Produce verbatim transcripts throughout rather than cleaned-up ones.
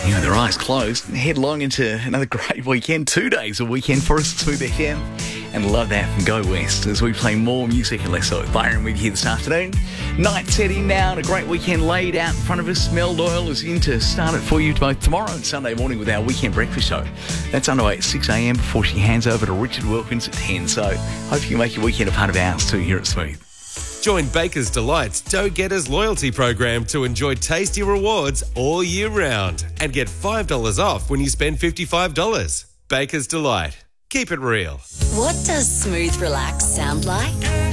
You know, their eyes closed, head long into another great weekend. Two days of weekend for us at Smooth F M. And love that from Go West as we play more music and less so. Byron with you here this afternoon. Night setting now and a great weekend laid out in front of us. Mel Doyle is in to start it for you both tomorrow and Sunday morning with our weekend breakfast show. That's underway at six a.m. before she hands over to Richard Wilkins at ten. So hope you can make your weekend a part of ours too here at Smooth. Join Baker's Delight's Dough Getters loyalty program to enjoy tasty rewards all year round and get five dollars off when you spend fifty-five dollars. Baker's Delight. Keep it real. What does Smooth Relax sound like?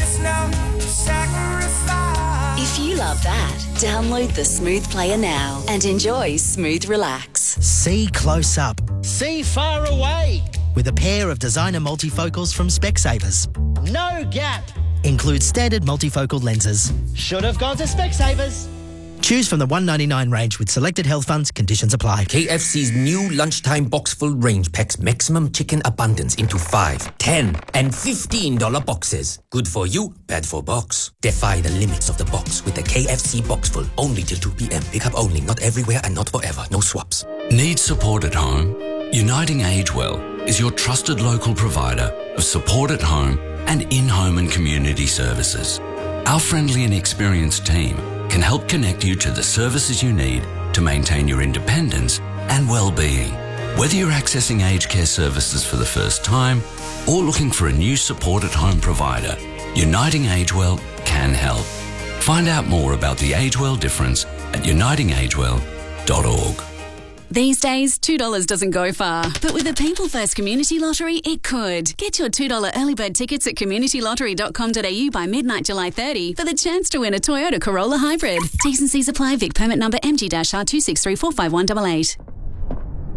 If you love that, download the Smooth Player now and enjoy Smooth Relax. See close up See far away. with a pair of designer multifocals from Specsavers. No gap. Includes standard multifocal lenses. Should have gone to Specsavers. Choose from the one ninety-nine range with selected health funds. Conditions apply. K F C's new lunchtime box full range packs maximum chicken abundance into five, ten, and fifteen dollar boxes. Good for you, bad for box. Defy the limits of the box with the K F C box full only till two p.m. Pick up only, not everywhere and not forever. No swaps. Need support at home? Uniting AgeWell is your trusted local provider of support at home and in-home and community services. Our friendly and experienced team can help connect you to the services you need to maintain your independence and well-being. Whether you're accessing aged care services for the first time or looking for a new support at home provider, Uniting AgeWell can help. Find out more about the AgeWell difference at uniting agewell dot org. These days, two dollars doesn't go far. But with the People First Community Lottery, it could. Get your two dollars early bird tickets at community lottery dot com dot a u by midnight July thirtieth for the chance to win a Toyota Corolla Hybrid. T's and C's apply. Vic permit number M G R two six three four five one eight eight.